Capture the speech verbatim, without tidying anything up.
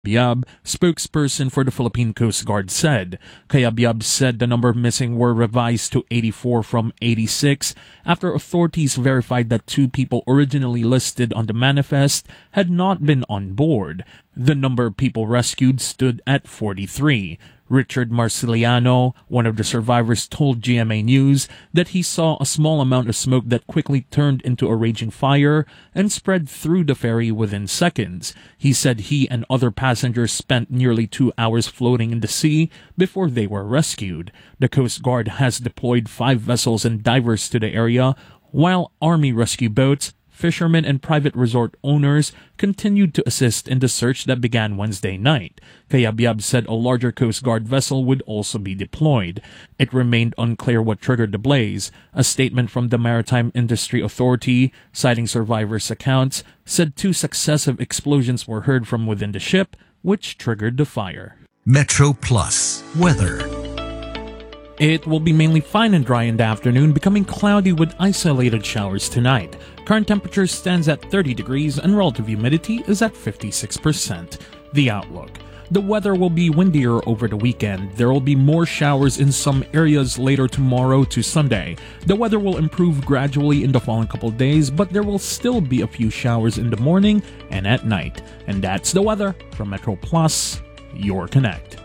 Biab, spokesperson for the Philippine Coast Guard, said. Kayabyab said the number of missing were revised to eighty-four from eighty-six after authorities verified that two people originally listed on the manifest had not been on board. The number of people rescued stood at forty-three. Richard Marciliano, one of the survivors, told G M A News that he saw a small amount of smoke that quickly turned into a raging fire and spread through the ferry within seconds. He said he and other passengers spent nearly two hours floating in the sea before they were rescued. The Coast Guard has deployed five vessels and divers to the area, while Army rescue boats, fishermen, and private resort owners continued to assist in the search that began Wednesday night. Kayabyab said a larger Coast Guard vessel would also be deployed. It remained unclear what triggered the blaze. A statement from the Maritime Industry Authority, citing survivors' accounts, said two successive explosions were heard from within the ship, which triggered the fire. Metro Plus weather. It will be mainly fine and dry in the afternoon, becoming cloudy with isolated showers tonight. Current temperature stands at thirty degrees and relative humidity is at fifty-six percent. The outlook. The weather will be windier over the weekend. There will be more showers in some areas later tomorrow to Sunday. The weather will improve gradually in the following couple of days, but there will still be a few showers in the morning and at night. And that's the weather from Metro Plus, your Connect.